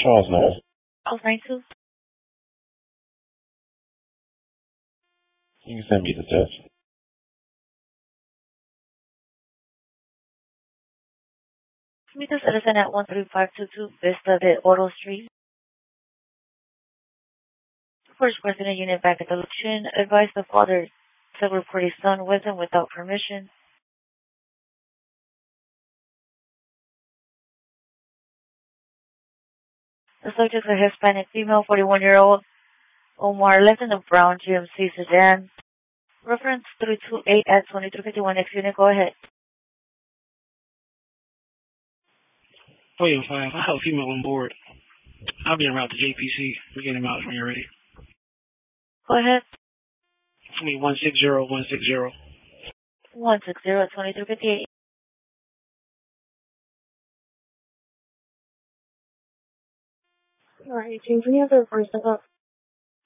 Charles knows. Oh, 92. You can send me the text. Meet the citizen at 13522 Vista de Oro Street. First person in Unit back at the location advised the father to report his son with him without permission. The subject is a Hispanic female, 41-year-old, Omar, lives in a brown GMC sedan. Reference 328 at 2351 next unit. Go ahead. William 5. I have a female on board. I'll be en route to JPC. We're getting him out when you're ready. Go ahead. For me, 160-160. 160 at 2358. All right, James, we have the first up.